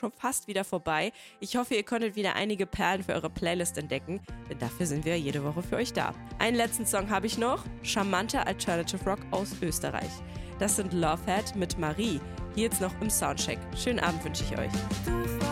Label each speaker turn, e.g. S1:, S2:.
S1: schon fast wieder vorbei. Ich hoffe, ihr konntet wieder einige Perlen für eure Playlist entdecken, denn dafür sind wir jede Woche für euch da. Einen letzten Song habe ich noch, charmanter Alternative Rock aus Österreich. Das sind Lovehead mit Marie, hier jetzt noch im Soundcheck. Schönen Abend wünsche ich euch.